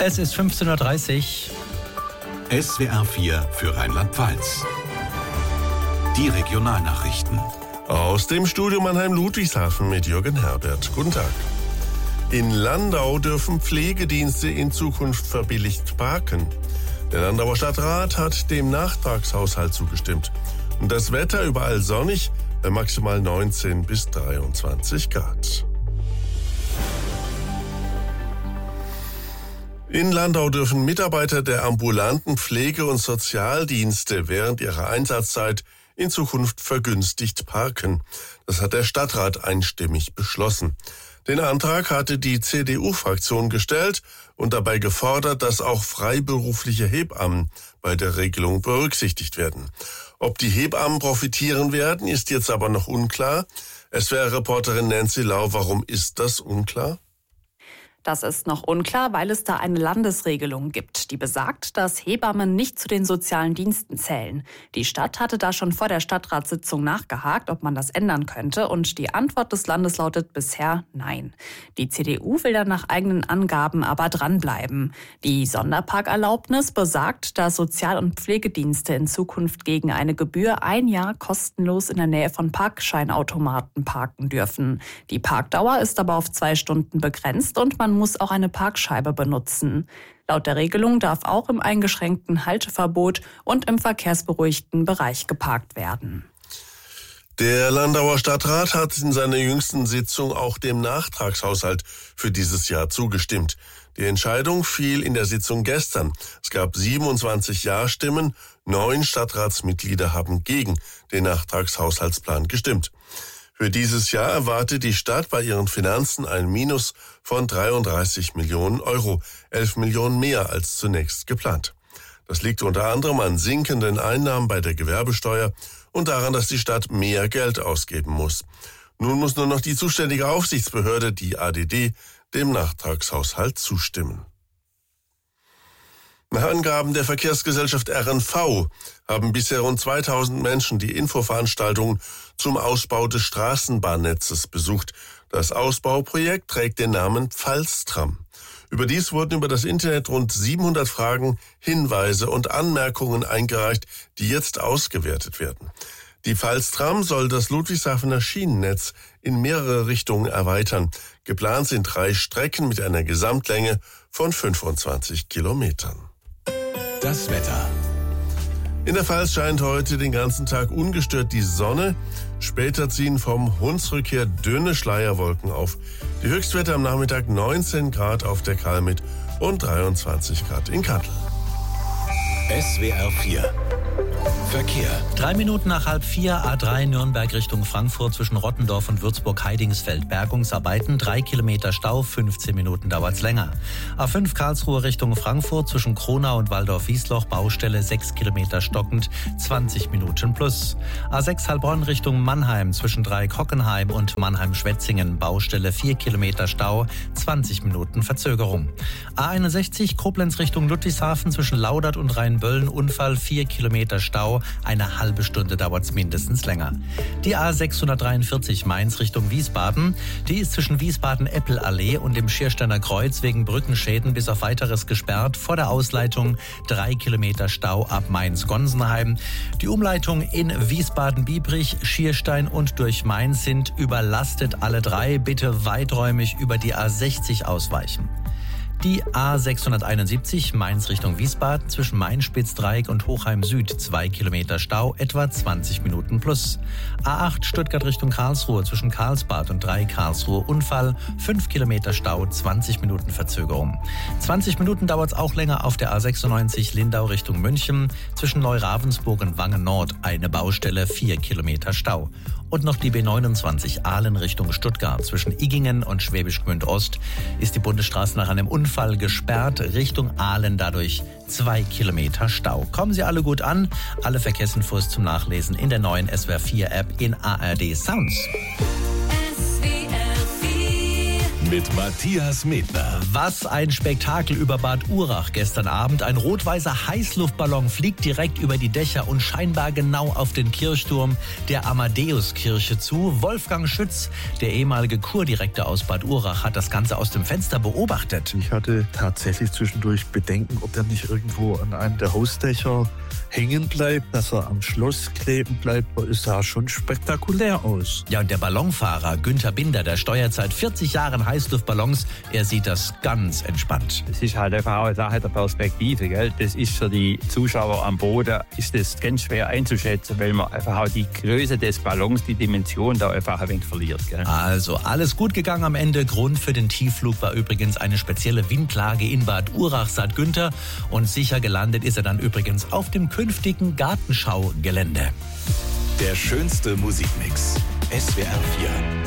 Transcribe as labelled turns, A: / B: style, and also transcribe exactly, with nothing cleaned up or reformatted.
A: Es ist fünfzehn Uhr dreißig.
B: S W R vier für Rheinland-Pfalz. Die Regionalnachrichten.
C: Aus dem Studio Mannheim-Ludwigshafen mit Jürgen Herbert. Guten Tag. In Landau dürfen Pflegedienste in Zukunft verbilligt parken. Der Landauer Stadtrat hat dem Nachtragshaushalt zugestimmt. Und das Wetter überall sonnig, bei maximal neunzehn bis dreiundzwanzig Grad. In Landau dürfen Mitarbeiter der ambulanten Pflege- und Sozialdienste während ihrer Einsatzzeit in Zukunft vergünstigt parken. Das hat der Stadtrat einstimmig beschlossen. Den Antrag hatte die C D U-Fraktion gestellt und dabei gefordert, dass auch freiberufliche Hebammen bei der Regelung berücksichtigt werden. Ob die Hebammen profitieren werden, ist jetzt aber noch unklar. S W R-Reporterin Nancy Lau, warum ist das unklar?
D: Das ist noch unklar, weil es da eine Landesregelung gibt, die besagt, dass Hebammen nicht zu den sozialen Diensten zählen. Die Stadt hatte da schon vor der Stadtratssitzung nachgehakt, ob man das ändern könnte, und die Antwort des Landes lautet bisher nein. Die C D U will dann nach eigenen Angaben aber dranbleiben. Die Sonderparkerlaubnis besagt, dass Sozial- und Pflegedienste in Zukunft gegen eine Gebühr ein Jahr kostenlos in der Nähe von Parkscheinautomaten parken dürfen. Die Parkdauer ist aber auf zwei Stunden begrenzt und man muss auch eine Parkscheibe benutzen. Laut der Regelung darf auch im eingeschränkten Halteverbot und im verkehrsberuhigten Bereich geparkt werden.
C: Der Landauer Stadtrat hat in seiner jüngsten Sitzung auch dem Nachtragshaushalt für dieses Jahr zugestimmt. Die Entscheidung fiel in der Sitzung gestern. Es gab siebenundzwanzig Ja-Stimmen, neun Stadtratsmitglieder haben gegen den Nachtragshaushaltsplan gestimmt. Für dieses Jahr erwartet die Stadt bei ihren Finanzen ein Minus von dreiunddreißig Millionen Euro, elf Millionen mehr als zunächst geplant. Das liegt unter anderem an sinkenden Einnahmen bei der Gewerbesteuer und daran, dass die Stadt mehr Geld ausgeben muss. Nun muss nur noch die zuständige Aufsichtsbehörde, die A D D, dem Nachtragshaushalt zustimmen. Nach Angaben der Verkehrsgesellschaft R N V haben bisher rund zweitausend Menschen die Infoveranstaltungen zum Ausbau des Straßenbahnnetzes besucht. Das Ausbauprojekt trägt den Namen Pfalztram. Überdies wurden über das Internet rund siebenhundert Fragen, Hinweise und Anmerkungen eingereicht, die jetzt ausgewertet werden. Die Pfalztram soll das Ludwigshafener Schienennetz in mehrere Richtungen erweitern. Geplant sind drei Strecken mit einer Gesamtlänge von fünfundzwanzig Kilometern.
B: Das Wetter.
C: In der Pfalz scheint heute den ganzen Tag ungestört die Sonne. Später ziehen vom Hunsrück dünne Schleierwolken auf. Die Höchstwerte am Nachmittag neunzehn Grad auf der Kalmit und dreiundzwanzig Grad in Kattl.
B: S W R vier. Verkehr.
A: Drei Minuten nach halb vier, A drei Nürnberg Richtung Frankfurt zwischen Rottendorf und Würzburg-Heidingsfeld. Bergungsarbeiten, drei Kilometer Stau, fünfzehn Minuten dauert's länger. A fünf Karlsruhe Richtung Frankfurt zwischen Kronau und Waldorf-Wiesloch, Baustelle, sechs Kilometer stockend, zwanzig Minuten plus. A sechs Heilbronn Richtung Mannheim zwischen Dreieck-Hockenheim und Mannheim-Schwetzingen, Baustelle, vier Kilometer Stau, zwanzig Minuten Verzögerung. A einundsechzig Koblenz Richtung Ludwigshafen zwischen Laudert und Rheinböllen, Unfall, vier Kilometer Stau, eine halbe Stunde dauert es mindestens länger. Die A sechshundertdreiundvierzig Mainz Richtung Wiesbaden, die ist zwischen Wiesbaden-Eppelallee und dem Schiersteiner Kreuz wegen Brückenschäden bis auf weiteres gesperrt. Vor der Ausleitung drei Kilometer Stau ab Mainz-Gonsenheim. Die Umleitung in Wiesbaden-Biebrich, Schierstein und durch Mainz sind überlastet, alle drei. Bitte weiträumig über die A sechzig ausweichen. Die A sechshunderteinundsiebzig Mainz Richtung Wiesbaden zwischen Main-Spitz-Dreieck und Hochheim Süd, zwei Kilometer Stau, etwa zwanzig Minuten plus. A acht Stuttgart Richtung Karlsruhe zwischen Karlsbad und Dreieck Karlsruhe, Unfall, fünf Kilometer Stau, zwanzig Minuten Verzögerung. zwanzig Minuten dauert es auch länger auf der A sechsundneunzig Lindau Richtung München zwischen Neu-Ravensburg und Wangen Nord, eine Baustelle, vier Kilometer Stau. Und noch die B neunundzwanzig Aalen Richtung Stuttgart. Zwischen Iggingen und Schwäbisch Gmünd Ost ist die Bundesstraße nach einem Unfall gesperrt. Richtung Aalen dadurch zwei Kilometer Stau. Kommen Sie alle gut an. Alle Verkehrsinfos zum Nachlesen in der neuen S W R vier App in A R D Sounds.
E: S W R vier
B: mit Matthias Medner.
A: Was ein Spektakel über Bad Urach gestern Abend. Ein rot-weißer Heißluftballon fliegt direkt über die Dächer und scheinbar genau auf den Kirchturm der Amadeus-Kirche zu. Wolfgang Schütz, der ehemalige Kurdirektor aus Bad Urach, hat das Ganze aus dem Fenster beobachtet.
E: Ich hatte tatsächlich zwischendurch Bedenken, ob der nicht irgendwo an einem der Hausdächer hängen bleibt, dass er am Schloss kleben bleibt. Es sah schon spektakulär aus.
A: Ja, und der Ballonfahrer Günther Binder, der steuert seit vierzig Jahren Heißluftballons. Er sieht das ganz entspannt.
F: Es ist halt einfach auch eine Sache der Perspektive. Gell? Das ist für die Zuschauer am Boden ist das ganz schwer einzuschätzen, weil man einfach auch die Größe des Ballons, die Dimension da einfach ein wenig verliert. Gell?
A: Also alles gut gegangen am Ende. Grund für den Tiefflug war übrigens eine spezielle Windlage in Bad Urach, sagt Günther. Und sicher gelandet ist er dann übrigens auf dem künftigen Gartenschaugelände.
B: Der schönste Musikmix. S W R vier.